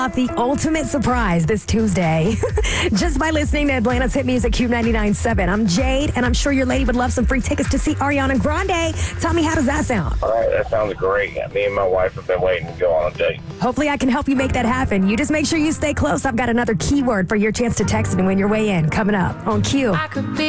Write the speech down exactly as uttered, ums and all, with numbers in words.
The ultimate surprise this Tuesday just by listening to Atlanta's hit music Q ninety-nine point seven. I'm Jade, and I'm sure your lady would love some free tickets to see Ariana Grande. Tell me, how does that sound? All right, that sounds great. Me and my wife have been waiting to go on a date. Hopefully I can help you make that happen. You just make sure you stay close. I've got another keyword for your chance to text and win your way in coming up on Q. I could be